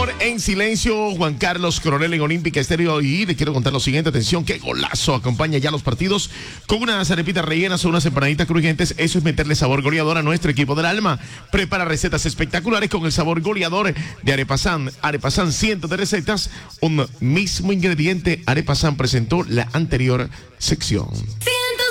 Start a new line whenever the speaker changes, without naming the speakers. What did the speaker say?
Amor en silencio, Juan Carlos Coronel en Olímpica Estéreo. Y le quiero contar lo siguiente, atención, qué golazo acompaña ya los partidos con unas arepitas rellenas o unas empanaditas crujientes. Eso es meterle sabor goleador a nuestro equipo del alma. Prepara recetas espectaculares con el sabor goleador de Arepasan. Arepasan, cientos de recetas, un mismo ingrediente. Arepasan presentó la anterior sección.